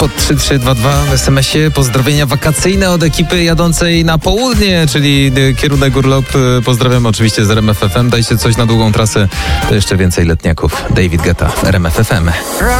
pod 3322 w SMS-ie pozdrowienia wakacyjne od ekipy jadącej na południe, czyli kierunek urlop. Pozdrawiam oczywiście z RMF FM. Dajcie coś na długą trasę, to jeszcze więcej letniaków. David Guetta w RMF FM.